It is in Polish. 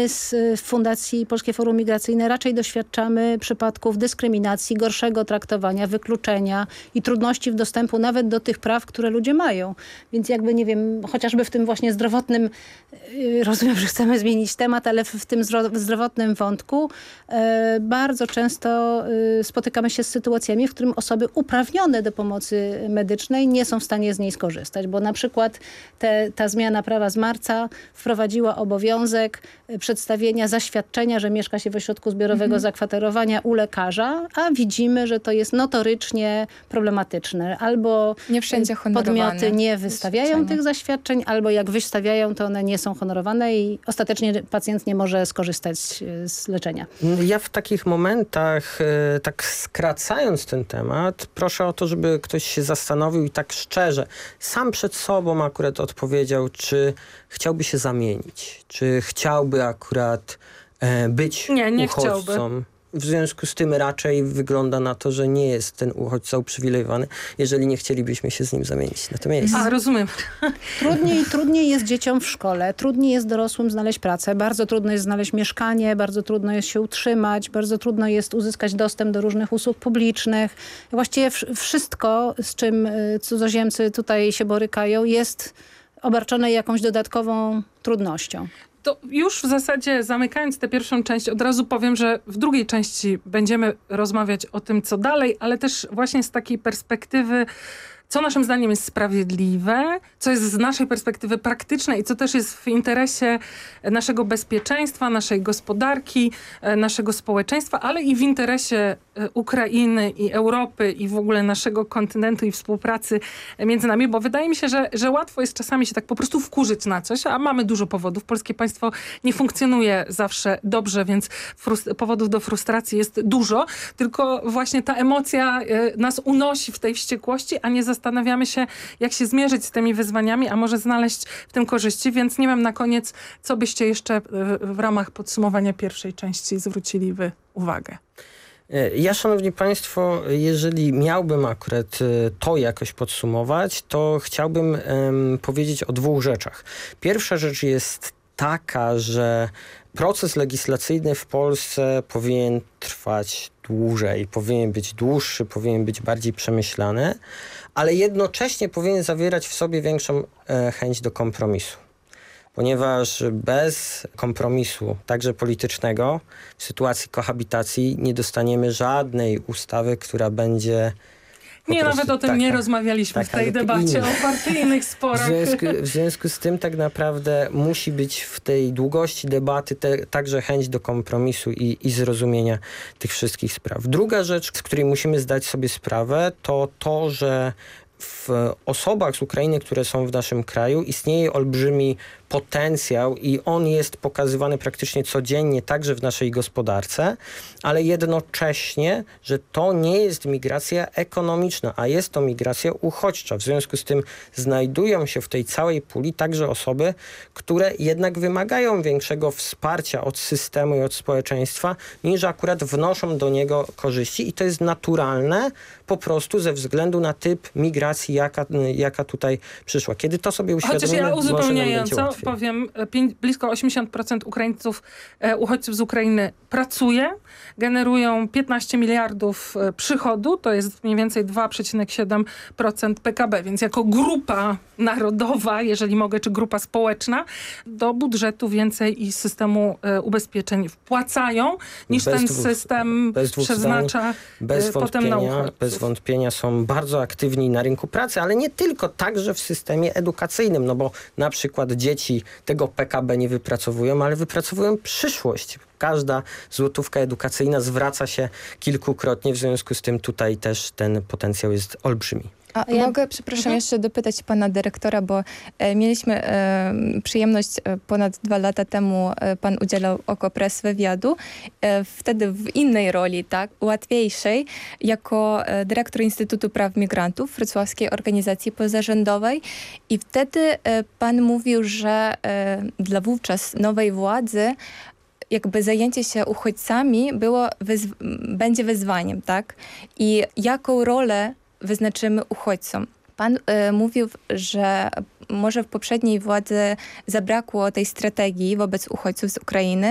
my z Fundacji Polskie Forum Migracyjne raczej doświadczamy przypadków dyskryminacji, gorszego traktowania, wykluczenia i trudności w dostępu nawet do tych praw, które ludzie mają. Więc jakby, nie wiem, chociażby w tym właśnie zdrowotnym, rozumiem, że chcemy zmienić temat, ale w tym zdrowotnym wątku bardzo często spotykamy się z sytuacjami, w którym osoby uprawnione do pomocy medycznej nie są w stanie z niej skorzystać, bo na przykład ta zmiana prawa z marca wprowadziła obowiązek przedstawienia zaświadczenia, że mieszka się w ośrodku zbiorowego zakwaterowania u lekarza, a widzimy, że to jest notorycznie problematyczne. Albo nie wszędzie podmioty nie wystawiają tych zaświadczeń, albo jak wystawiają, to one nie są honorowane i ostatecznie pacjent nie może skorzystać z leczenia. Ja w takich momentach, tak skracając ten temat, proszę o to, żeby ktoś się zastanowił i tak szczerze, sam przed sobą akurat odpowiedział, czy chciałby się zamienić, czy chciałby akurat być uchodźcą. Chciałby. W związku z tym raczej wygląda na to, że nie jest ten uchodźca uprzywilejowany, jeżeli nie chcielibyśmy się z nim zamienić. Natomiast rozumiem. Trudniej jest dzieciom w szkole, trudniej jest dorosłym znaleźć pracę, bardzo trudno jest znaleźć mieszkanie, bardzo trudno jest się utrzymać, bardzo trudno jest uzyskać dostęp do różnych usług publicznych. Właściwie wszystko, z czym cudzoziemcy tutaj się borykają, jest obarczone jakąś dodatkową trudnością. To już w zasadzie zamykając tę pierwszą część, od razu powiem, że w drugiej części będziemy rozmawiać o tym, co dalej, ale też właśnie z takiej perspektywy, co naszym zdaniem jest sprawiedliwe, co jest z naszej perspektywy praktyczne i co też jest w interesie naszego bezpieczeństwa, naszej gospodarki, naszego społeczeństwa, ale i w interesie Ukrainy i Europy i w ogóle naszego kontynentu i współpracy między nami, bo wydaje mi się, że łatwo jest czasami się tak po prostu wkurzyć na coś, a mamy dużo powodów. Polskie państwo nie funkcjonuje zawsze dobrze, więc powodów do frustracji jest dużo, tylko właśnie ta emocja nas unosi w tej wściekłości, a nie zastanawiamy się, jak się zmierzyć z tymi wyzwaniami, a może znaleźć w tym korzyści, więc nie wiem na koniec, co byście jeszcze w ramach podsumowania pierwszej części zwrócili wy uwagę. Ja, szanowni państwo, jeżeli miałbym akurat to jakoś podsumować, to chciałbym powiedzieć o dwóch rzeczach. Pierwsza rzecz jest taka, że proces legislacyjny w Polsce powinien trwać dłużej, powinien być dłuższy, powinien być bardziej przemyślany, ale jednocześnie powinien zawierać w sobie większą chęć do kompromisu. Ponieważ bez kompromisu, także politycznego, w sytuacji kohabitacji nie dostaniemy żadnej ustawy, która będzie... Nawet o tym nie rozmawialiśmy w tej debacie o partyjnych sporach. W związku z tym tak naprawdę musi być w tej długości debaty także chęć do kompromisu i zrozumienia tych wszystkich spraw. Druga rzecz, z której musimy zdać sobie sprawę, to, że w osobach z Ukrainy, które są w naszym kraju, istnieje olbrzymi potencjał i on jest pokazywany praktycznie codziennie, także w naszej gospodarce, ale jednocześnie, że to nie jest migracja ekonomiczna, a jest to migracja uchodźcza. W związku z tym znajdują się w tej całej puli także osoby, które jednak wymagają większego wsparcia od systemu i od społeczeństwa, niż akurat wnoszą do niego korzyści i to jest naturalne po prostu ze względu na typ migracji, jaka tutaj przyszła. Kiedy to sobie uświadomimy, chociaż ja uzupełniająco łatwiej. powiem, blisko 80% Ukraińców, uchodźców z Ukrainy pracuje, generują 15 miliardów przychodu, to jest mniej więcej 2,7% PKB, więc jako grupa narodowa, jeżeli mogę, czy grupa społeczna, do budżetu więcej i systemu ubezpieczeń wpłacają, niż ten system przeznacza potem na uchodźców. Bez wątpienia są bardzo aktywni na rynku pracy, ale nie tylko, także w systemie edukacyjnym, no bo na przykład dzieci tego PKB nie wypracowują, ale wypracowują przyszłość. Każda złotówka edukacyjna zwraca się kilkukrotnie, w związku z tym tutaj też ten potencjał jest olbrzymi. A mogę, przepraszam, jeszcze dopytać pana dyrektora, bo mieliśmy przyjemność ponad 2 lata temu, pan udzielał Okopres wywiadu, wtedy w innej roli, tak, łatwiejszej, jako dyrektor Instytutu Praw Migrantów Wrocławskiej Organizacji Pozarządowej i wtedy pan mówił, że dla wówczas nowej władzy jakby zajęcie się uchodźcami będzie wyzwaniem, tak? I jaką rolę wyznaczymy uchodźcom. Pan mówił, że może w poprzedniej władzy zabrakło tej strategii wobec uchodźców z Ukrainy,